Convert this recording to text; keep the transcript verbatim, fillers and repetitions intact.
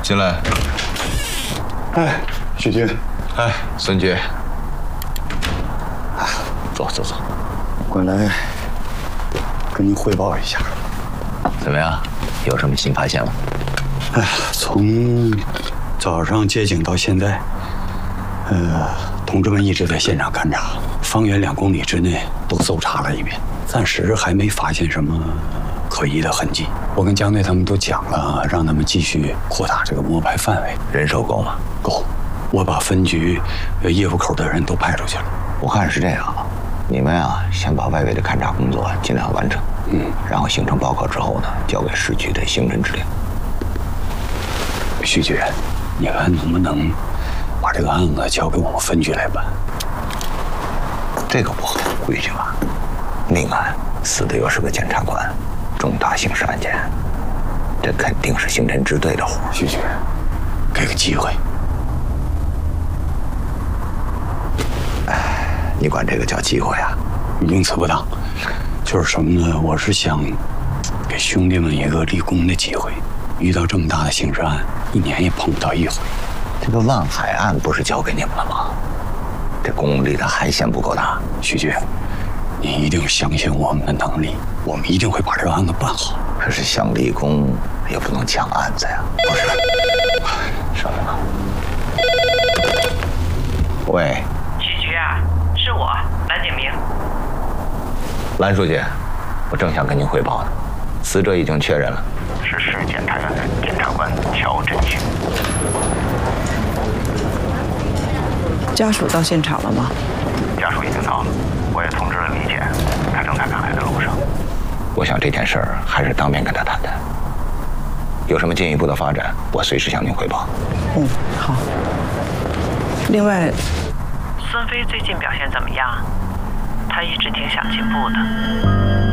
进来。 哎，许军， 哎，孙局， 啊，坐坐坐，过来跟您汇报一下。 怎么样？有什么新发现吗？ 哎呀，从早上接警到现在，呃，同志们一直在现场勘查，方圆两公里之内都搜查了一遍，暂时还没发现什么可疑的痕迹。我跟江队他们都讲了，让他们继续扩大这个摸排范围。 人手够吗？ 够，我把分局业务口的人都派出去了。 我看是这样，你们啊，先把外围的勘查工作尽量完成，嗯，然后行程报告之后呢，交给市局的刑侦指令。 徐局，你看能不能把这个案子交给我们分局来办？ 这个不合规矩吧？命案死的又是个检察官，重大刑事案件，这肯定是刑侦支队的活。 徐局，给个机会。 哎，你管这个叫机会啊？ 用词不当，就是什么呢？我是想给兄弟们一个立功的机会。遇到这么大的刑事案，一年也碰不到一回。 这个万海案不是交给你们了吗？这公务立的还嫌不够大？ 徐局，你一定相信我们的能力，我们一定会把这个案子办好。 可是想立功也不能抢案子呀。不是，稍等啊。喂， 许局啊，是我蓝景明。 蓝书记，我正想跟您汇报呢，死者已经确认了， 是市检察院的检察官乔振兴。 家属到现场了吗？ 家属已经到了，我也通知了李检，他正在赶来的路上。 我想这件事儿还是当面跟他谈谈，有什么进一步的发展，我随时向您汇报。 嗯，好。另外，孙飞最近表现怎么样？他一直挺想进步的。